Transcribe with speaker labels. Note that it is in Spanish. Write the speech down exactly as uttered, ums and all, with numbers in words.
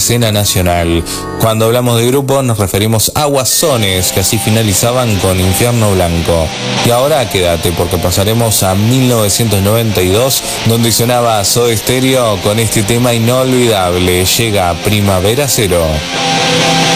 Speaker 1: escena nacional. Cuando hablamos de grupo nos referimos a Guasones, que así finalizaban con Infierno Blanco. Y ahora quédate, porque pasaremos a mil novecientos noventa y dos, donde sonaba Soda Stereo con este tema inolvidable. Llega Primavera Cero.